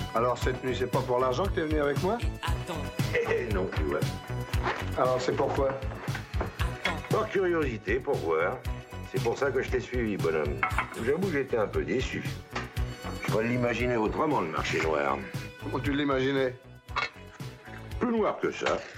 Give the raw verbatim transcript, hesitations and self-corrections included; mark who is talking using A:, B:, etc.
A: Alors cette nuit, c'est pas pour l'argent que t'es venu avec moi?
B: Attends.
C: Eh non, tu vois.
A: Alors c'est pourquoi?
C: Par curiosité, pour voir. C'est pour ça que je t'ai suivi, bonhomme. J'avoue, j'étais un peu déçu. Je pourrais l'imaginer autrement, le marché noir.
A: Comment tu l'imaginais?
C: Plus noir que ça.